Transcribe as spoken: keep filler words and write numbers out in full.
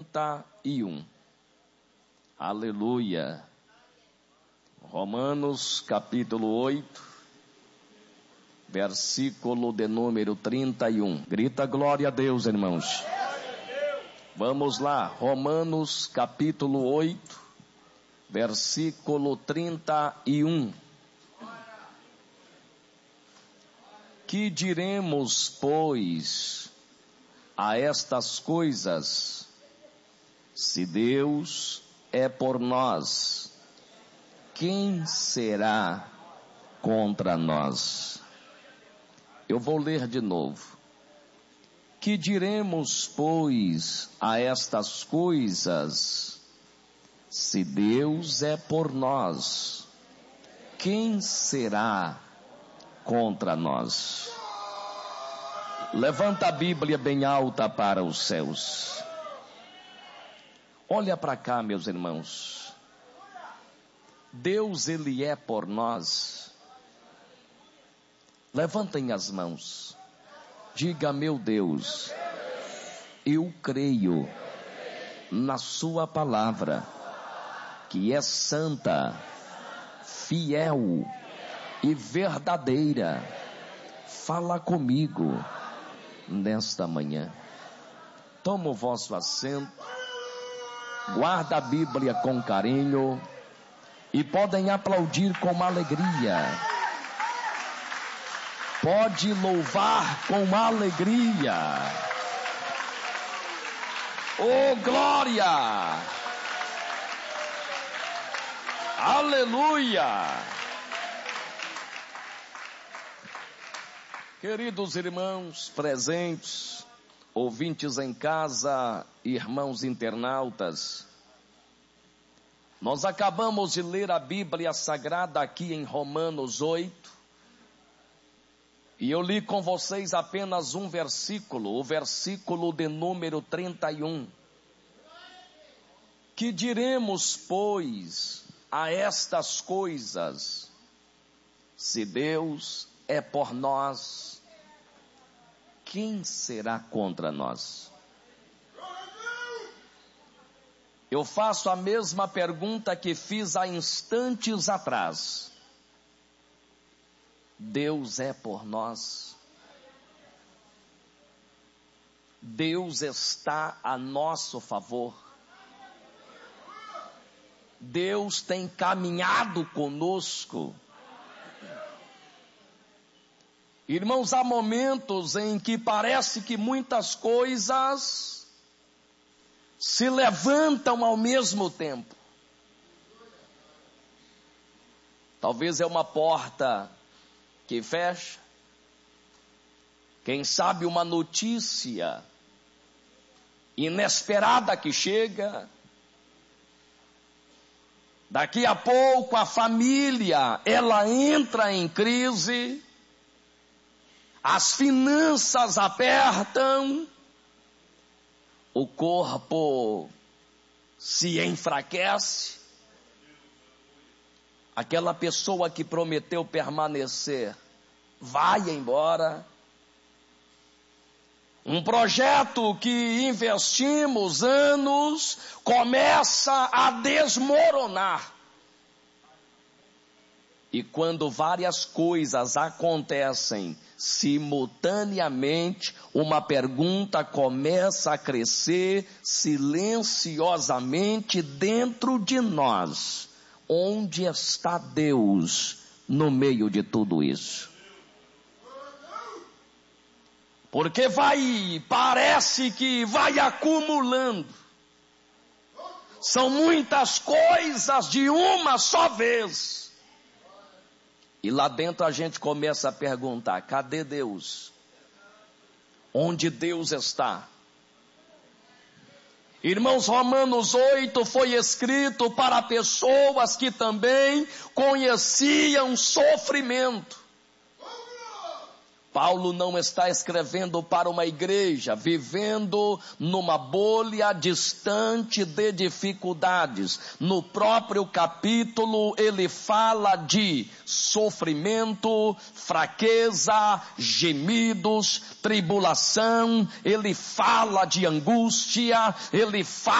trinta e um. Aleluia. Romanos capítulo oito, versículo de número trinta e um. Grita glória a Deus, irmãos. Vamos lá, Romanos capítulo oito, versículo trinta e um. Que diremos, pois, a estas coisas? Se Deus é por nós, quem será contra nós? Eu vou ler de novo. Que diremos, pois, a estas coisas? Se Deus é por nós, quem será contra nós? Levanta a Bíblia bem alta para os céus. Olha para cá, meus irmãos. Deus, Ele é por nós. Levantem as mãos. Diga, meu Deus, eu creio na sua palavra, que é santa, fiel e verdadeira. Fala comigo nesta manhã. Toma o vosso assento, guarda a Bíblia com carinho e podem aplaudir com alegria. Pode louvar com alegria. Oh, glória! Aleluia! Queridos irmãos presentes, ouvintes em casa, irmãos internautas, nós acabamos de ler a Bíblia Sagrada aqui em Romanos oito, e eu li com vocês apenas um versículo, o versículo de número trinta e um. Que diremos, pois, a estas coisas? Se Deus é por nós, quem será contra nós? Eu faço a mesma pergunta que fiz há instantes atrás. Deus é por nós. Deus está a nosso favor. Deus tem caminhado conosco. Irmãos, há momentos em que parece que muitas coisas se levantam ao mesmo tempo. Talvez é uma porta que fecha. Quem sabe uma notícia inesperada que chega. Daqui a pouco a família, ela entra em crise. As finanças apertam. O corpo se enfraquece. Aquela pessoa que prometeu permanecer vai embora. Um projeto que investimos anos começa a desmoronar. E quando várias coisas acontecem simultaneamente, uma pergunta começa a crescer silenciosamente dentro de nós. Onde está Deus no meio de tudo isso? Porque vai, parece que vai acumulando. São muitas coisas de uma só vez. E lá dentro a gente começa a perguntar: cadê Deus? Onde Deus está? Irmãos, Romanos oito foi escrito para pessoas que também conheciam sofrimento. Paulo não está escrevendo para uma igreja vivendo numa bolha distante de dificuldades. No próprio capítulo ele fala de sofrimento, fraqueza, gemidos, tribulação. Ele fala de angústia, ele fala